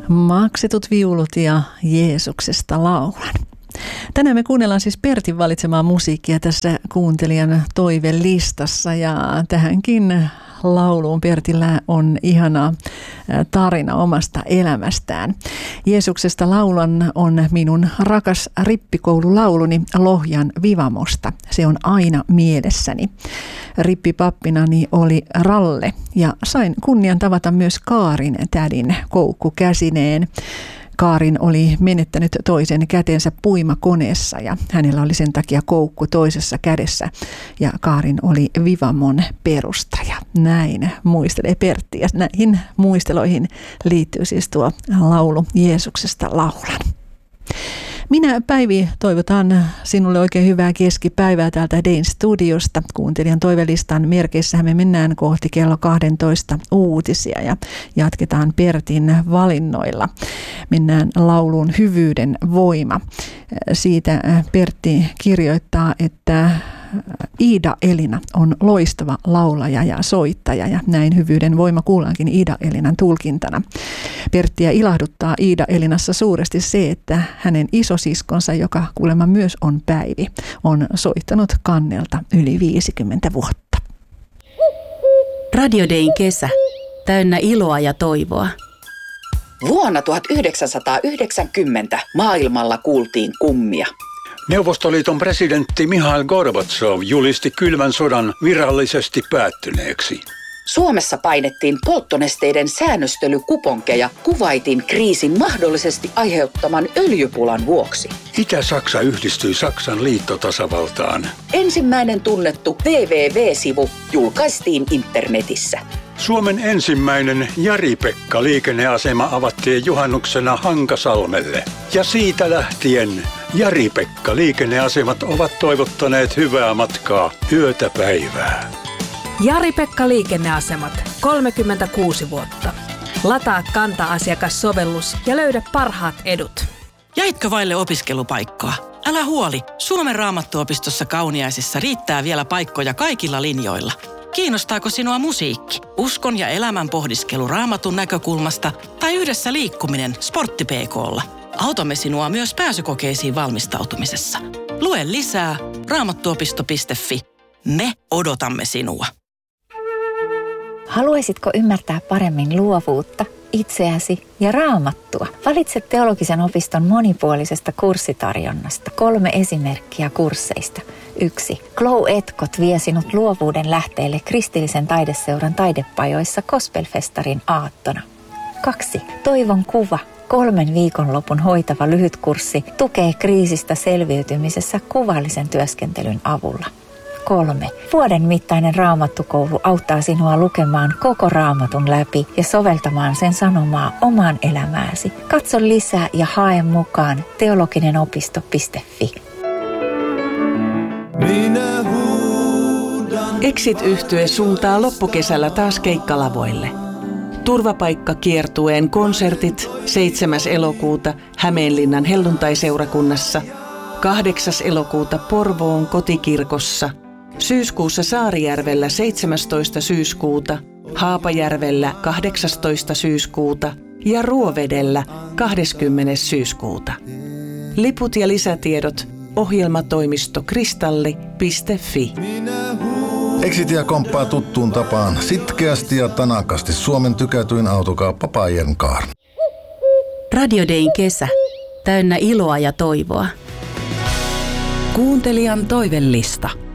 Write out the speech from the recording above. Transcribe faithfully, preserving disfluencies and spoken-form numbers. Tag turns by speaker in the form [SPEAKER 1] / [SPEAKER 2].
[SPEAKER 1] Maksetut viulut ja Jeesuksesta laulan. Tänään me kuunnellaan siis Pertin valitsemaa musiikkia tässä kuuntelijan toivelistassa ja tähänkin lauluun Pertillä on ihana tarina omasta elämästään. Jeesuksesta laulan on minun rakas rippikoululauluni Lohjan Vivamosta. Se on aina mielessäni. Rippipappinani oli Ralle ja sain kunnian tavata myös Kaarin tädin koukkukäsineen. Kaarin oli menettänyt toisen kätensä puimakoneessa ja hänellä oli sen takia koukku toisessa kädessä. Ja Kaarin oli Vivamon perustaja. Näin muistelee Pertti ja näihin muisteloihin liittyy siis tuo laulu Jeesuksesta laulan. Minä Päivi toivotan sinulle oikein hyvää keskipäivää täältä Dayn studiosta. Kuuntelijan toivelistan merkeissähän me mennään kohti kello kaksitoista uutisia ja jatketaan Pertin valinnoilla. Mennään lauluun Hyvyyden voima. Siitä Pertti kirjoittaa, että Iida Elina on loistava laulaja ja soittaja ja näin Hyvyyden voima kuullaankin Iida Elinan tulkintana. Perttiä ilahduttaa Iida Elinassa suuresti se, että hänen isosiskonsa, joka kuulemma myös on Päivi, on soittanut kannelta yli viisikymmentä vuotta.
[SPEAKER 2] Radio Dayn kesä, täynnä iloa ja toivoa.
[SPEAKER 3] Vuonna tuhatyhdeksänsataayhdeksänkymmentä maailmalla kuultiin kummia.
[SPEAKER 4] Neuvostoliiton presidentti Mihail Gorbatsov julisti kylmän sodan virallisesti päättyneeksi.
[SPEAKER 3] Suomessa painettiin polttonesteiden säännöstelykuponkeja Kuwaitin kriisin mahdollisesti aiheuttaman öljypulan vuoksi.
[SPEAKER 4] Itä-Saksa yhdistyi Saksan liittotasavaltaan.
[SPEAKER 3] Ensimmäinen tunnettu double-u double-u double-u-sivu julkaistiin internetissä.
[SPEAKER 4] Suomen ensimmäinen Jari-Pekka-liikenneasema avattiin juhannuksena Hankasalmelle. Ja siitä lähtien Jari-Pekka-liikenneasemat ovat toivottaneet hyvää matkaa yötä päivää.
[SPEAKER 5] Jari-Pekka liikenneasemat, kolmekymmentäkuusi vuotta. Lataa Kanta-asiakassovellus ja löydä parhaat edut.
[SPEAKER 6] Jäitkö vaille opiskelupaikkaa? Älä huoli, Suomen Raamattuopistossa Kauniaisissa riittää vielä paikkoja kaikilla linjoilla. Kiinnostaako sinua musiikki, uskon ja elämän pohdiskelu Raamatun näkökulmasta tai yhdessä liikkuminen Sportti P K:lla? Autamme sinua myös pääsykokeisiin valmistautumisessa. Lue lisää raamattuopisto piste fi. Me odotamme sinua.
[SPEAKER 7] Haluaisitko ymmärtää paremmin luovuutta, itseäsi ja Raamattua? Valitse teologisen opiston monipuolisesta kurssitarjonnasta. Kolme esimerkkiä kursseista. Yksi. Glow Etkot vie sinut luovuuden lähteelle kristillisen taideseuran taidepajoissa Gospelfestarin aattona. Kaksi. Toivon kuva. Kolmen viikonlopun hoitava lyhytkurssi tukee kriisistä selviytymisessä kuvallisen työskentelyn avulla. Kolme. Vuoden mittainen raamattukoulu auttaa sinua lukemaan koko raamatun läpi ja soveltamaan sen sanomaa omaan elämääsi. Katso lisää ja hae mukaan teologinen-opisto piste fi.
[SPEAKER 8] Exit-yhtye suuntaa loppukesällä taas keikkalavoille. Turvapaikkakiertueen konsertit seitsemäs elokuuta Hämeenlinnan helluntaiseurakunnassa, kahdeksas elokuuta Porvoon kotikirkossa, syyskuussa Saarijärvellä seitsemästoista syyskuuta, Haapajärvellä kahdeksastoista syyskuuta ja Ruovedellä kahdeskymmenes syyskuuta. Liput ja lisätiedot ohjelmatoimisto kristalli piste fi.
[SPEAKER 9] Exitia komppaa tuttuun tapaan sitkeästi ja tanakasti Suomen tykätyin autokauppa Bajern Car.
[SPEAKER 2] Radio Dayn kesä, täynnä iloa ja toivoa.
[SPEAKER 5] Kuuntelijan toivelista.